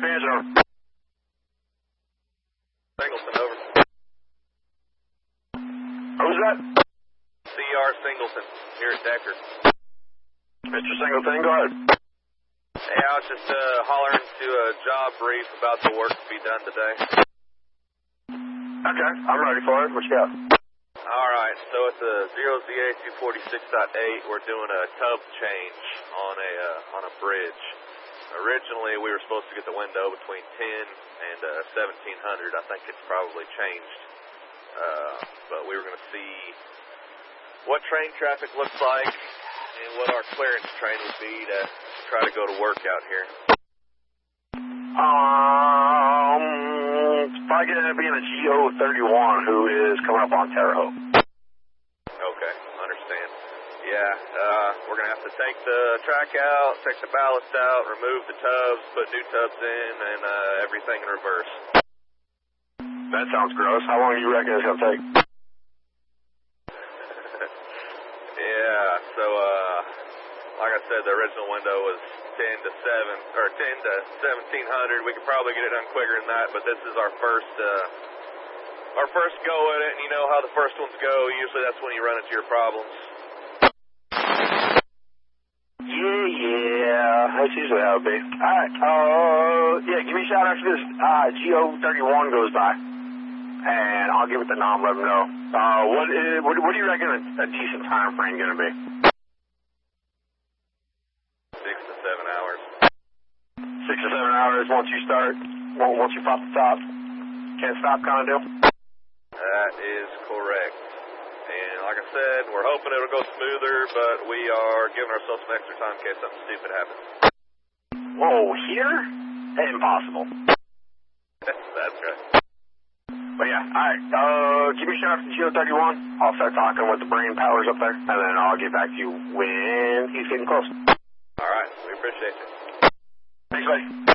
expansion, over. Singleton, over. Who's that? CR Singleton, here at Decker. Mr. Singleton, go ahead. Hey, I was just hollering to a job brief about the work to be done today. Okay, I'm ready for it. What you got? Alright, so at the 0ZA246.8, we're doing a tub change on a bridge. Originally, we were supposed to get the window between 10 and 1700. I think it's probably changed. But we were going to see what train traffic looks like and what our clearance train would be to try to go to work out here. It's probably going to be in a GO31 who is coming up on Terre Haute. Okay, understand. Yeah, we're going to have to take the track out, take the ballast out, remove the tubs, put new tubs in, and everything in reverse. That sounds gross. How long do you reckon it's going to take? Yeah, so, like I said, the original window was 10 to 1700. We could probably get it done quicker than that, but this is our first go at it, and you know how the first ones go. Usually that's when you run into your problems. Yeah, that's usually how it be. Alright, yeah, give me a shout after this GO31 goes by, and I'll give it the nom, let them know. What do you reckon a decent time frame going to be? 6 to 7 hours. 6 to 7 hours once you start, once you pop the top. Can't stop kind of deal? That is correct. And like I said, we're hoping it'll go smoother, but we are giving ourselves some extra time in case something stupid happens. Whoa, here? Impossible. That's right. But yeah, alright, give me a shout out to GO31. I'll start talking with the brain powers up there, and then I'll get back to you when he's getting close. Alright, we appreciate you. Thanks, buddy.